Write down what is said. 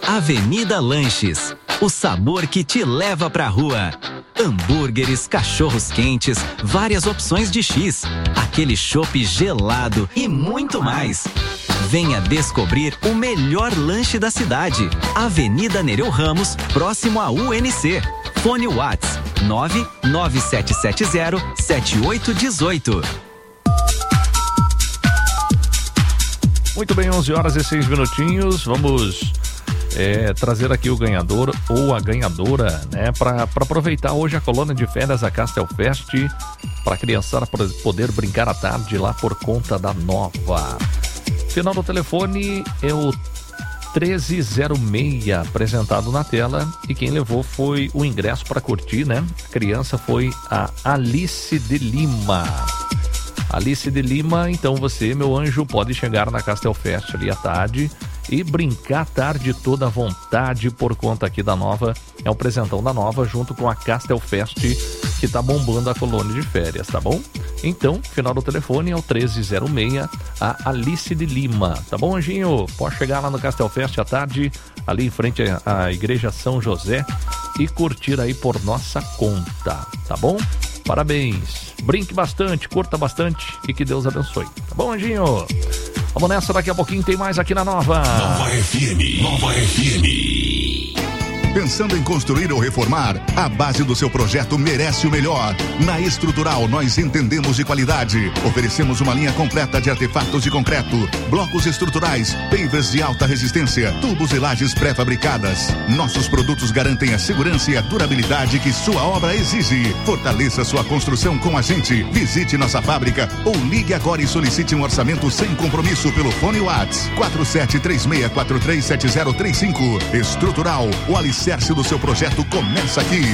Avenida Lanches, o sabor que te leva pra rua. Hambúrgueres, cachorros quentes, várias opções de X, aquele chopp gelado e muito mais. Venha descobrir o melhor lanche da cidade. Avenida Nereu Ramos, próximo à UNC. Fone Whats 99770-7818. Muito bem, 11h06. Vamos trazer aqui o ganhador ou a ganhadora, né? Para aproveitar hoje a colônia de férias a Castelfest, para a criançada poder brincar à tarde lá por conta da Nova. Final do telefone é o 1306, apresentado na tela, e quem levou foi o ingresso para curtir, né? A criança foi a Alice de Lima. Alice de Lima, então você, meu anjo, pode chegar na Castelfest ali à tarde e brincar a tarde toda à vontade por conta aqui da Nova. É um presentão da Nova junto com a Castelfest, que tá bombando a colônia de férias, tá bom? Então, final do telefone é o 1306, a Alice de Lima. Tá bom, anjinho? Pode chegar lá no Castelfest à tarde, ali em frente à Igreja São José, e curtir aí por nossa conta, tá bom? Parabéns. Brinque bastante, curta bastante e que Deus abençoe. Tá bom, anjinho? Vamos nessa, daqui a pouquinho tem mais aqui na Nova. Nova FM. Nova FM. Pensando em construir ou reformar? A base do seu projeto merece o melhor. Na Estrutural, nós entendemos de qualidade. Oferecemos uma linha completa de artefatos de concreto, blocos estruturais, pavers de alta resistência, tubos e lajes pré-fabricadas. Nossos produtos garantem a segurança e a durabilidade que sua obra exige. Fortaleça sua construção com a gente. Visite nossa fábrica ou ligue agora e solicite um orçamento sem compromisso pelo fone Whats 4736437035. Estrutural, o alicerce do seu projeto começa aqui.